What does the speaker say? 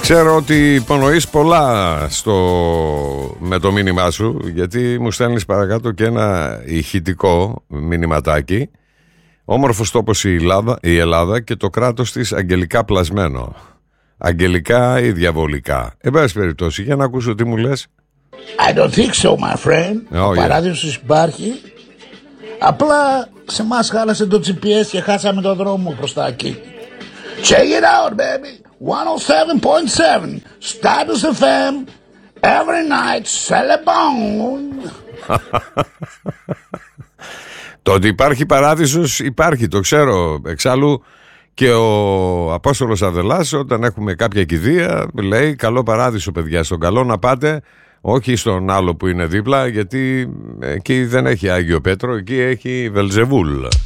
Ξέρω ότι υπονοείς πολλά με το μήνυμά σου, γιατί μου στέλνεις παρακάτω και ένα ηχητικό μηνυματάκι. Όμορφος τόπος η Ελλάδα και το κράτος της αγγελικά πλασμένο. Αγγελικά ή διαβολικά? Εν πάση περιπτώσει, για να ακούσω τι μου λες. I don't think so, my friend. Ο παράδεισος υπάρχει. Απλά σε μας χάλασε το GPS και χάσαμε το δρόμο προς τα εκεί. Check it out, baby. 107.7 Status FM. Every night, Celebon. Το ότι υπάρχει παράδεισος υπάρχει, το ξέρω. Εξάλλου και ο Απόστολος Αδελάς, όταν έχουμε κάποια κηδεία, λέει καλό παράδεισο, παιδιά, στον καλό να πάτε, όχι στον άλλο που είναι δίπλα, γιατί εκεί δεν έχει Άγιο Πέτρο, εκεί έχει Βελζεβούλ.